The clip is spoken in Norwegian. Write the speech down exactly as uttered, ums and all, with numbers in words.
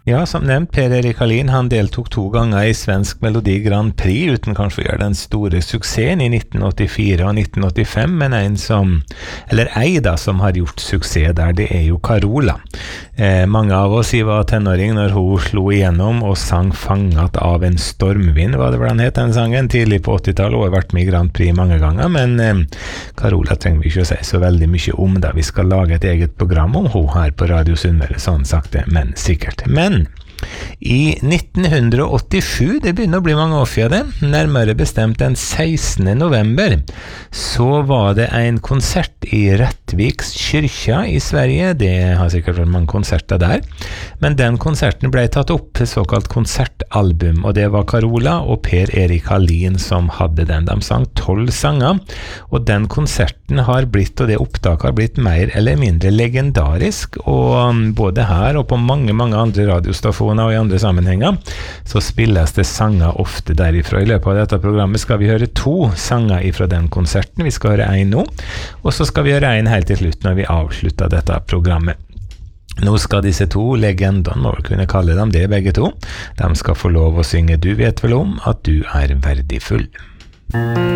Ja, som nevnt, Per Erik Hallin, han deltok to ganger i Svensk Melodi Grand Prix, uten kanskje å gjøre den store suksessen i nitten åttifire og nitten åttifem, men en som, eller ei da, som har gjort suksess der, det er jo Carola. Eh, mange av oss var tenåring når hun slo igjennom og sang Fanget av en stormvind, hva det var den het, den sangen, tidlig på åttitallet, og har vært med i Grand Prix mange ganger, men eh, Carola trenger vi ikke å si så veldig mye om da. Vi skal lage et eget program om hun her på Radio Sunnmøre, sånn sagt det, men sikkert. Men i nitten åttisju, det begynner å bli mange år siden det, nærmere bestemt den sekstende november, så var det en konsert i Rättviks kyrkja i Sverige. Det har sikkert vært mange konserter der, men den konserten ble tatt opp til såkalt konsertalbum, og det var Carola og Per Erik Hallin som hadde den. De sang tolv sanger, og den konserten har blitt, og det opptaket har blitt mer eller mindre legendarisk, og både her og på mange, mange andre radiostasjoner og i andre sammenhenger, så spilles det sanger ofte derifra. I løpet av dette programmet skal vi høre to sanger ifra den konserten. Vi skal høre en nå, og så skal vi høre en helt til slutt når vi avslutter dette programmet. Nå skal disse to legendene, må vi kunne kalle dem det begge to, de skal få lov å synge Du vet vel om at du er verdifull.